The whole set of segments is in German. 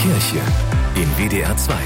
Kirche in WDR 2.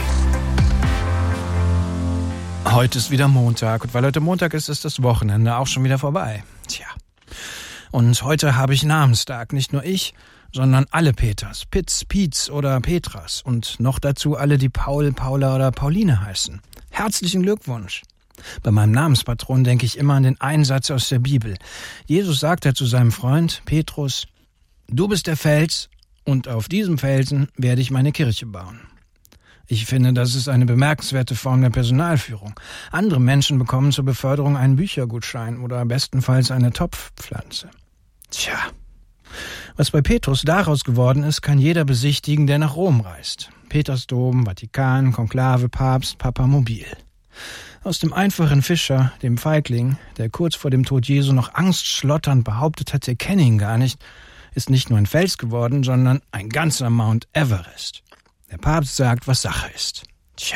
Heute ist wieder Montag und weil heute Montag ist, ist das Wochenende auch schon wieder vorbei. Tja. Und heute habe ich Namenstag. Nicht nur ich, sondern alle Peters, Pitz, Pietz oder Petras und noch dazu alle, die Paul, Paula oder Pauline heißen. Herzlichen Glückwunsch. Bei meinem Namenspatron denke ich immer an den Einsatz aus der Bibel. Jesus sagte zu seinem Freund Petrus: Du bist der Fels und auf diesem Felsen werde ich meine Kirche bauen. Ich finde, das ist eine bemerkenswerte Form der Personalführung. Andere Menschen bekommen zur Beförderung einen Büchergutschein oder bestenfalls eine Topfpflanze. Tja, was bei Petrus daraus geworden ist, kann jeder besichtigen, der nach Rom reist. Petersdom, Vatikan, Konklave, Papst, Papamobil. Aus dem einfachen Fischer, dem Feigling, der kurz vor dem Tod Jesu noch angstschlotternd behauptet hat, er kenne ihn gar nicht, ist nicht nur ein Fels geworden, sondern ein ganzer Mount Everest. Der Papst sagt, was Sache ist. Tja.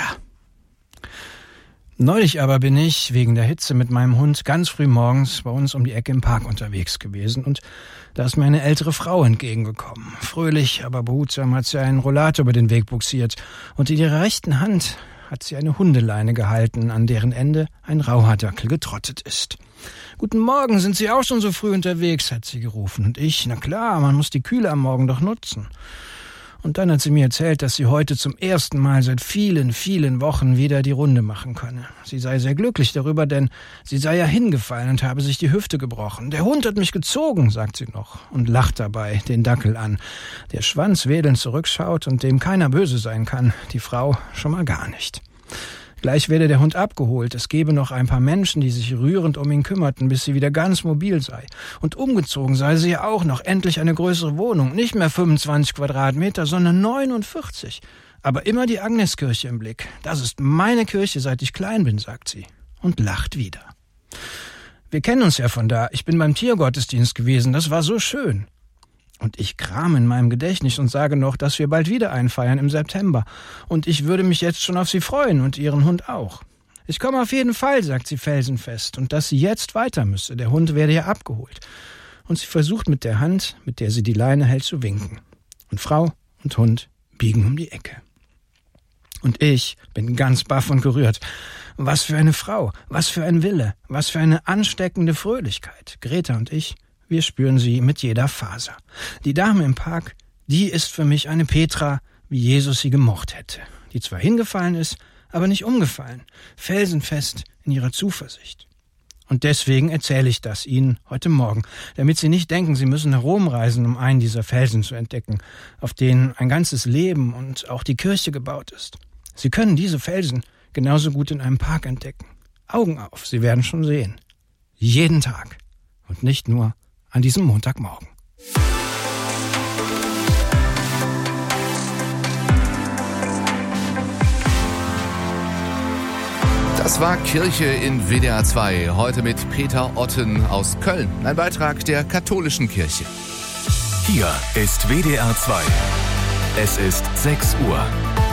Neulich aber bin ich wegen der Hitze mit meinem Hund ganz früh morgens bei uns um die Ecke im Park unterwegs gewesen und da ist mir eine ältere Frau entgegengekommen. Fröhlich, aber behutsam hat sie einen Rollator über den Weg bugsiert und in ihrer rechten Hand hat sie eine Hundeleine gehalten, an deren Ende ein Rauhaardackel getrottet ist. »Guten Morgen, sind Sie auch schon so früh unterwegs?« hat sie gerufen. Und ich, na klar, man muss die Kühle am Morgen doch nutzen. Und dann hat sie mir erzählt, dass sie heute zum ersten Mal seit vielen, vielen Wochen wieder die Runde machen könne. Sie sei sehr glücklich darüber, denn sie sei ja hingefallen und habe sich die Hüfte gebrochen. »Der Hund hat mich gezogen«, sagt sie noch und lacht dabei den Dackel an, der Schwanz wedelnd zurückschaut und dem keiner böse sein kann, die Frau schon mal gar nicht. Gleich werde der Hund abgeholt. Es gebe noch ein paar Menschen, die sich rührend um ihn kümmerten, bis sie wieder ganz mobil sei. Und umgezogen sei sie ja auch noch. Endlich eine größere Wohnung. Nicht mehr 25 Quadratmeter, sondern 49. Aber immer die Agneskirche im Blick. Das ist meine Kirche, seit ich klein bin, sagt sie. Und lacht wieder. Wir kennen uns ja von da. Ich bin beim Tiergottesdienst gewesen. Das war so schön. Und ich kram in meinem Gedächtnis und sage noch, dass wir bald wieder einfeiern im September. Und ich würde mich jetzt schon auf Sie freuen und Ihren Hund auch. Ich komme auf jeden Fall, sagt sie felsenfest, und dass sie jetzt weiter müsse. Der Hund werde ja abgeholt. Und sie versucht mit der Hand, mit der sie die Leine hält, zu winken. Und Frau und Hund biegen um die Ecke. Und ich bin ganz baff und gerührt. Was für eine Frau, was für ein Wille, was für eine ansteckende Fröhlichkeit. Greta und ich, wir spüren sie mit jeder Faser. Die Dame im Park, die ist für mich eine Petra, wie Jesus sie gemocht hätte. Die zwar hingefallen ist, aber nicht umgefallen. Felsenfest in ihrer Zuversicht. Und deswegen erzähle ich das Ihnen heute Morgen, damit Sie nicht denken, Sie müssen nach Rom reisen, um einen dieser Felsen zu entdecken, auf denen ein ganzes Leben und auch die Kirche gebaut ist. Sie können diese Felsen genauso gut in einem Park entdecken. Augen auf, Sie werden schon sehen. Jeden Tag. Und nicht nur an diesem Montagmorgen. Das war Kirche in WDR 2, heute mit Peter Otten aus Köln, ein Beitrag der katholischen Kirche. Hier ist WDR 2. Es ist 6 Uhr.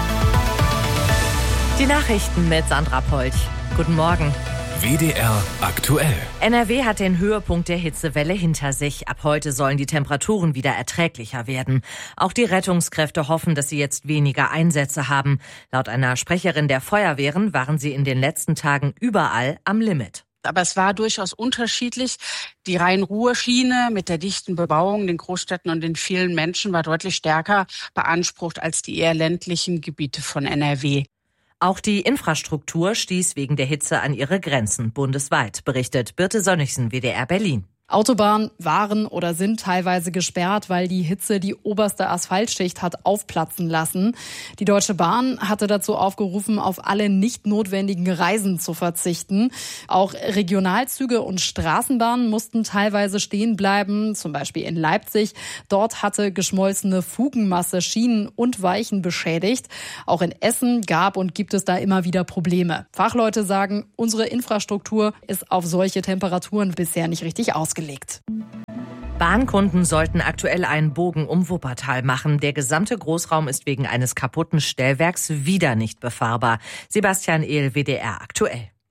Die Nachrichten mit Sandra Polch. Guten Morgen. WDR aktuell. NRW hat den Höhepunkt der Hitzewelle hinter sich. Ab heute sollen die Temperaturen wieder erträglicher werden. Auch die Rettungskräfte hoffen, dass sie jetzt weniger Einsätze haben. Laut einer Sprecherin der Feuerwehren waren sie in den letzten Tagen überall am Limit. Aber es war durchaus unterschiedlich. Die Rhein-Ruhr-Schiene mit der dichten Bebauung, den Großstädten und den vielen Menschen war deutlich stärker beansprucht als die eher ländlichen Gebiete von NRW. Auch die Infrastruktur stieß wegen der Hitze an ihre Grenzen bundesweit, berichtet Birte Sönnigsen, WDR Berlin. Autobahnen waren oder sind teilweise gesperrt, weil die Hitze die oberste Asphaltschicht hat aufplatzen lassen. Die Deutsche Bahn hatte dazu aufgerufen, auf alle nicht notwendigen Reisen zu verzichten. Auch Regionalzüge und Straßenbahnen mussten teilweise stehen bleiben, zum Beispiel in Leipzig. Dort hatte geschmolzene Fugenmasse Schienen und Weichen beschädigt. Auch in Essen gab und gibt es da immer wieder Probleme. Fachleute sagen, unsere Infrastruktur ist auf solche Temperaturen bisher nicht richtig ausgelegt. Bahnkunden sollten aktuell einen Bogen um Wuppertal machen. Der gesamte Großraum ist wegen eines kaputten Stellwerks wieder nicht befahrbar. Sebastian Ehl, WDR aktuell.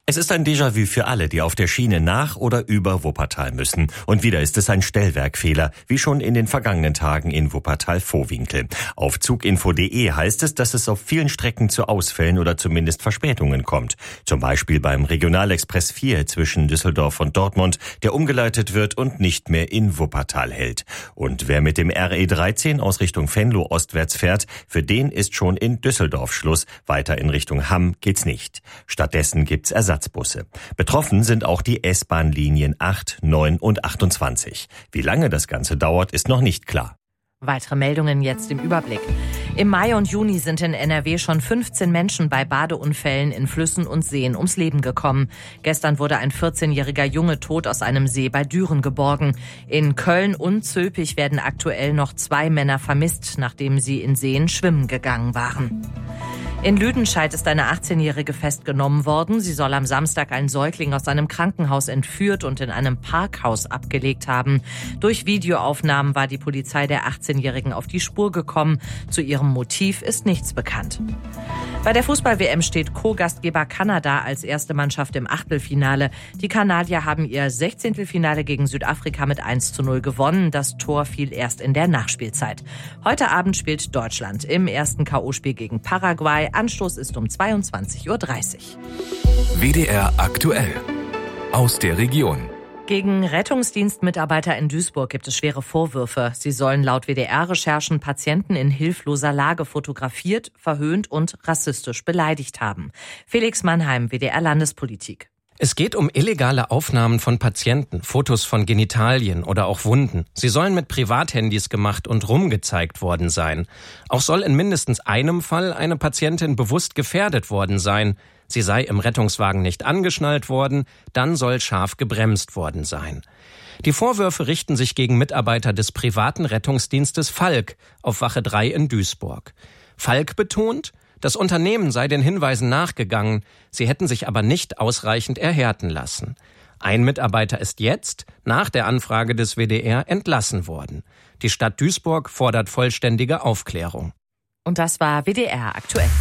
Es ist ein Déjà-vu für alle, die auf der Schiene nach oder über Wuppertal müssen. Und wieder ist es ein Stellwerkfehler, wie schon in den vergangenen Tagen in Wuppertal-Vohwinkel. Auf zuginfo.de heißt es, dass es auf vielen Strecken zu Ausfällen oder zumindest Verspätungen kommt. Zum Beispiel beim Regionalexpress 4 zwischen Düsseldorf und Dortmund, der umgeleitet wird und nicht mehr in Wuppertal hält. Und wer mit dem RE13 aus Richtung Venlo ostwärts fährt, für den ist schon in Düsseldorf Schluss. Weiter in Richtung Hamm geht's nicht. Stattdessen gibt's Ersatzbusse. Betroffen sind auch die S-Bahn-Linien 8, 9 und 28. Wie lange das Ganze dauert, ist noch nicht klar. Weitere Meldungen jetzt im Überblick. Im Mai und Juni sind in NRW schon 15 Menschen bei Badeunfällen in Flüssen und Seen ums Leben gekommen. Gestern wurde ein 14-jähriger Junge tot aus einem See bei Düren geborgen. In Köln und Zülpich werden aktuell noch 2 Männer vermisst, nachdem sie in Seen schwimmen gegangen waren. In Lüdenscheid ist eine 18-Jährige festgenommen worden. Sie soll am Samstag einen Säugling aus einem Krankenhaus entführt und in einem Parkhaus abgelegt haben. Durch Videoaufnahmen war die Polizei der 18-Jährigen auf die Spur gekommen. Zu ihrem Motiv ist nichts bekannt. Bei der Fußball-WM steht Co-Gastgeber Kanada als erste Mannschaft im Achtelfinale. Die Kanadier haben ihr 16. Finale gegen Südafrika mit 1:0 gewonnen. Das Tor fiel erst in der Nachspielzeit. Heute Abend spielt Deutschland im ersten K.O.-Spiel gegen Paraguay. Anstoß ist um 22:30 Uhr. WDR aktuell. Aus der Region. Gegen Rettungsdienstmitarbeiter in Duisburg gibt es schwere Vorwürfe. Sie sollen laut WDR-Recherchen Patienten in hilfloser Lage fotografiert, verhöhnt und rassistisch beleidigt haben. Felix Mannheim, WDR-Landespolitik. Es geht um illegale Aufnahmen von Patienten, Fotos von Genitalien oder auch Wunden. Sie sollen mit Privathandys gemacht und rumgezeigt worden sein. Auch soll in mindestens einem Fall eine Patientin bewusst gefährdet worden sein. Sie sei im Rettungswagen nicht angeschnallt worden, dann soll scharf gebremst worden sein. Die Vorwürfe richten sich gegen Mitarbeiter des privaten Rettungsdienstes Falk auf Wache 3 in Duisburg. Falk betont, das Unternehmen sei den Hinweisen nachgegangen, sie hätten sich aber nicht ausreichend erhärten lassen. Ein Mitarbeiter ist jetzt, nach der Anfrage des WDR, entlassen worden. Die Stadt Duisburg fordert vollständige Aufklärung. Und das war WDR aktuell.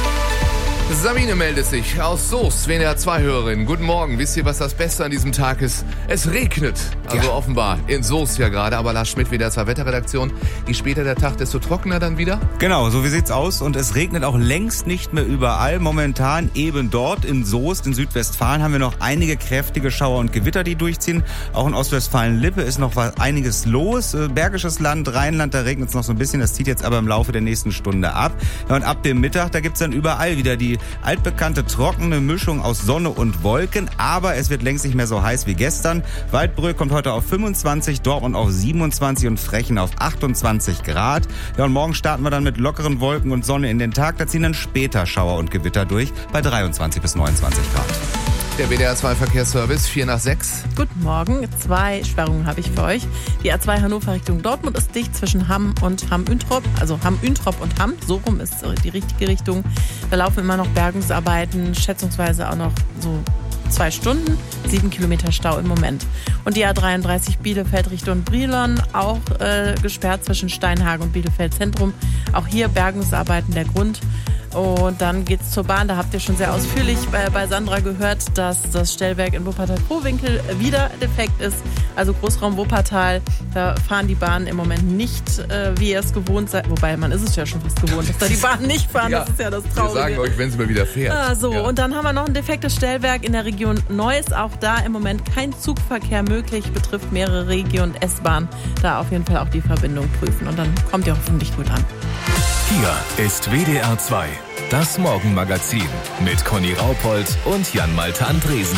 Sabine meldet sich aus Soest, WDR 2-Hörerin. Guten Morgen. Wisst ihr, was das Beste an diesem Tag ist? Es regnet. Also offenbar in Soest ja gerade. Aber Lars Schmidt, WDR 2 Wetterredaktion. Je später der Tag, desto trockener dann wieder? Genau, so wie sieht's aus. Und es regnet auch längst nicht mehr überall. Momentan eben dort in Soest, in Südwestfalen, haben wir noch einige kräftige Schauer und Gewitter, die durchziehen. Auch in Ostwestfalen-Lippe ist noch einiges los. Bergisches Land, Rheinland, da regnet es noch so ein bisschen. Das zieht jetzt aber im Laufe der nächsten Stunde ab. Ja, und ab dem Mittag, da gibt's dann überall wieder die altbekannte trockene Mischung aus Sonne und Wolken, aber es wird längst nicht mehr so heiß wie gestern. Waldbröl kommt heute auf 25, Dortmund auf 27 und Frechen auf 28 Grad. Ja, und morgen starten wir dann mit lockeren Wolken und Sonne in den Tag. Da ziehen dann später Schauer und Gewitter durch bei 23 bis 29 Grad. Der WDR 2 Verkehrsservice, 4:06. Guten Morgen, 2 Sperrungen habe ich für euch. Die A2 Hannover Richtung Dortmund ist dicht zwischen Hamm und Hamm-Üntrop, also Hamm-Üntrop und Hamm, so rum ist die richtige Richtung. Da laufen immer noch Bergungsarbeiten, schätzungsweise auch noch so 2 Stunden, 7 Kilometer Stau im Moment. Und die A33 Bielefeld Richtung Brilon, auch gesperrt zwischen Steinhagen und Bielefeld Zentrum. Auch hier Bergungsarbeiten der Grund. Und dann geht's zur Bahn. Da habt ihr schon sehr ausführlich bei Sandra gehört, dass das Stellwerk in Wuppertal-Vohwinkel wieder defekt ist. Also Großraum Wuppertal, da fahren die Bahnen im Moment nicht, wie ihr es gewohnt seid. Wobei, man ist es ja schon fast gewohnt, dass da die Bahnen nicht fahren. Ja, das ist ja das Traurige. Wir sagen euch, wenn sie mal wieder fährt. So, ja. Und dann haben wir noch ein defektes Stellwerk in der Region Neuss. Auch da im Moment kein Zugverkehr möglich. Betrifft mehrere Regio- und S-Bahn. Da auf jeden Fall auch die Verbindung prüfen. Und dann kommt ihr hoffentlich gut an. Hier ist WDR 2, das Morgenmagazin mit Conny Raupold und Jan-Malte Andresen.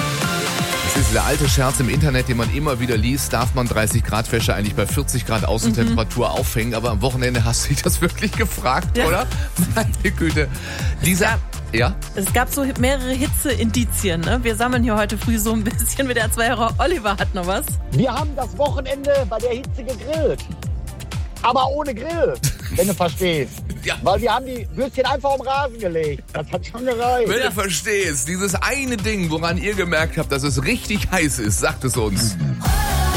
Das ist der alte Scherz im Internet, den man immer wieder liest. Darf man 30 Grad Wäsche eigentlich bei 40 Grad Außentemperatur aufhängen? Aber am Wochenende hast du dich das wirklich gefragt, oder? Meine Güte. Es gab so mehrere Hitzeindizien. Ne? Wir sammeln hier heute früh so ein bisschen. WDR 2-Hörer Oliver hat noch was. Wir haben das Wochenende bei der Hitze gegrillt. Aber ohne Grill, wenn du verstehst. Ja. Weil wir haben die Würstchen einfach auf den Rasen gelegt. Das hat schon gereicht. Wenn du verstehst, dieses eine Ding, woran ihr gemerkt habt, dass es richtig heiß ist, sagt es uns.